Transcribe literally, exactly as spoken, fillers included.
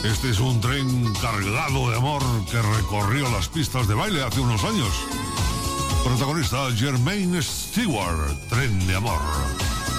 Este es un tren cargado de amor que recorrió las pistas de baile hace unos años. Protagonista Jermaine Stewart, Tren de Amor.